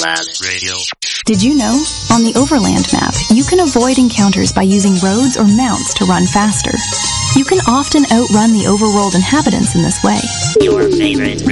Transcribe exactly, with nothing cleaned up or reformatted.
Overland Radio. Did you know? On the Overland map, you can avoid encounters by using roads or mounts to run faster. You can often outrun the overworld inhabitants in this way. Your favorite